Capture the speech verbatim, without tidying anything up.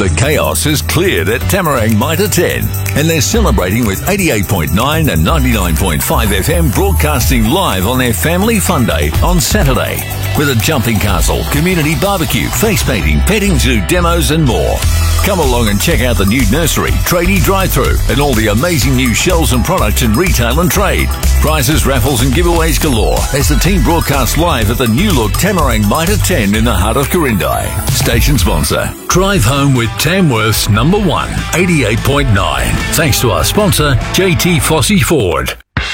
The chaos is cleared at Tamarang Mitre ten, and they're celebrating with eighty-eight point nine and ninety-nine point five F M broadcasting live on their Family Fun Day on Saturday, with a jumping castle, community barbecue, face painting, petting zoo demos and more. Come along and check out the new nursery, tradie drive-through, and all the amazing new shells and products in retail and trade. Prizes, raffles and giveaways galore as the team broadcasts live at the new look Tamarang Mitre ten in the heart of Corindai. Station sponsor. Drive home with Tamworth's number one, eighty-eight point nine. Thanks to our sponsor, J T Fossey Ford.